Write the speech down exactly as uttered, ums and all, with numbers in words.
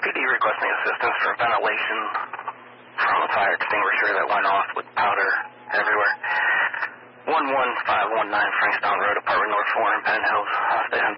P D requesting assistance for ventilation from a fire extinguisher that went off with powder everywhere. one one five one nine Frankstown Road, Apartment North four in Penn Hills. Uh, station